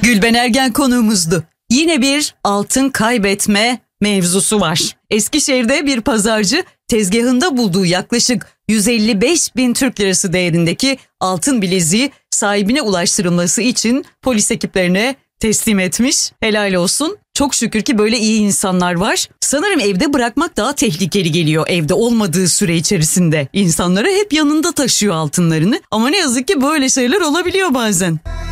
Gülben Ergen konuğumuzdu. Yine bir altın kaybetme mevzusu var. Eskişehir'de bir pazarcı tezgahında bulduğu yaklaşık 155 bin Türk lirası değerindeki altın bileziği sahibine ulaştırılması için polis ekiplerine teslim etmiş. Helal olsun. Çok şükür ki böyle iyi insanlar var. Sanırım evde bırakmak daha tehlikeli geliyor evde olmadığı süre içerisinde. İnsanlara hep yanında taşıyor altınlarını. Ama ne yazık ki böyle şeyler olabiliyor bazen.